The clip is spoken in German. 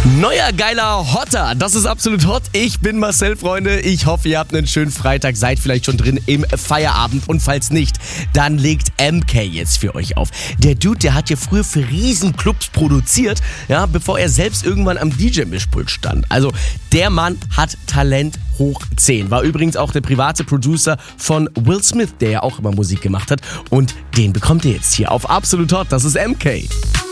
Neuer geiler Hotter, das ist absolut hot. Ich bin Marcel, Freunde. Ich hoffe, ihr habt einen schönen Freitag, seid vielleicht schon drin im Feierabend und falls nicht, dann legt MK jetzt für euch auf. Der Dude, der hat ja früher für Riesenclubs produziert, ja, bevor er selbst irgendwann am DJ-Mischpult stand. Also der Mann hat Talent hoch 10. War übrigens auch der private Producer von Will Smith, der ja auch immer Musik gemacht hat und den bekommt ihr jetzt hier auf absolut hot. Das ist MK.